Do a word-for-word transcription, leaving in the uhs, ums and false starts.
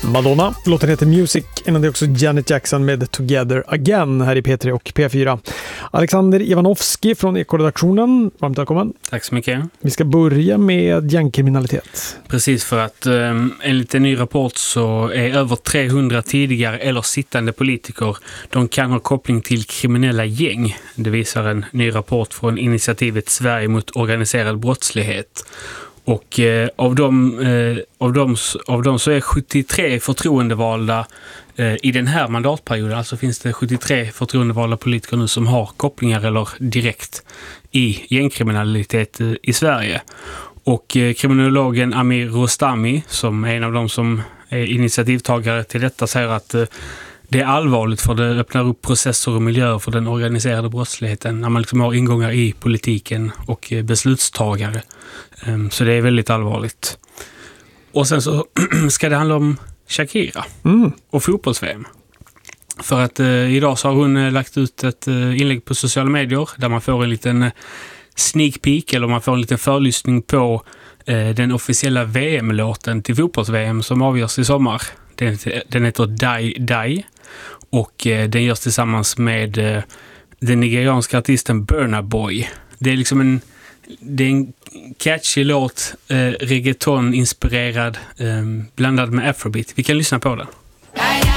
Madonna. Låten heter Music. Innan det också Janet Jackson med Together Again här i P tre och P fyra. Alexander Ivanovski från Ekoredaktionen. Varmt välkommen. Tack så mycket. Vi ska börja med gängkriminalitet. Precis, för att um, enligt en ny rapport så är över trehundra tidigare eller sittande politiker, de kan ha koppling till kriminella gäng. Det visar en ny rapport från initiativet Sverige mot organiserad brottslighet. Och eh, av, dem, eh, av, dem, av dem så är sjuttiotre förtroendevalda eh, i den här mandatperioden. Alltså finns det sjuttiotre förtroendevalda politiker nu som har kopplingar eller direkt i gängkriminalitet eh, i Sverige. Och eh, kriminologen Amir Rostami, som är en av dem som är initiativtagare till detta, säger att eh, det är allvarligt, för det öppnar upp processer och miljöer för den organiserade brottsligheten när man liksom har ingångar i politiken och beslutstagare. Så det är väldigt allvarligt. Och sen så ska det handla om Shakira mm. och fotbolls-V M. För att eh, idag så har hon eh, lagt ut ett eh, inlägg på sociala medier där man får en liten eh, sneak peek, eller man får en liten förlyssning på eh, den officiella V M-låten till fotbolls-V M som avgörs i sommar. Den, den heter Die Die och eh, den görs tillsammans med eh, den nigerianska artisten Burna Boy. Det är liksom en, det är en catchy låt, eh, reggaeton-inspirerad, eh, blandad med afrobeat. Vi kan lyssna på den.